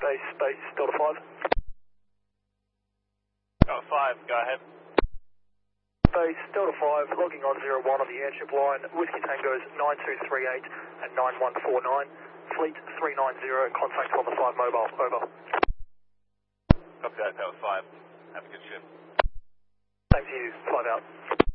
base, Delta 5. Delta 5, go ahead. Base, Delta 5, logging on 01 on the airship line, Whiskey Tangos 9238 and 9149, Fleet 390, contact on the 5 mobile, over. Copy that, Delta 5. Have a good shift. Thank you, 5 out.